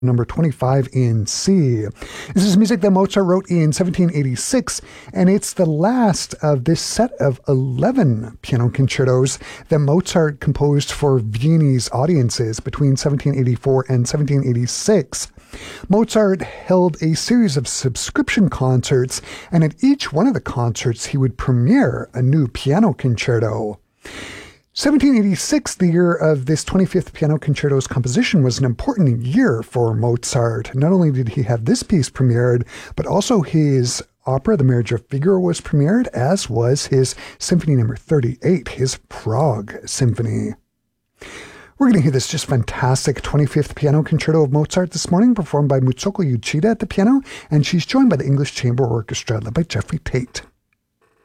number 25 in C. This is music that Mozart wrote in 1786, and it's the last of this set of 11 piano concertos that Mozart composed for Viennese audiences between 1784 and 1786. Mozart held a series of subscription concerts, and at each one of the concerts he would premiere a new piano concerto. 1786, the year of this 25th Piano Concerto's composition, was an important year for Mozart. Not only did he have this piece premiered, but also his opera, The Marriage of Figaro, was premiered, as was his Symphony No. 38, his Prague Symphony. We're going to hear this just fantastic 25th Piano Concerto of Mozart this morning, performed by Mutsuko Uchida at the piano, and she's joined by the English Chamber Orchestra, led by Jeffrey Tate.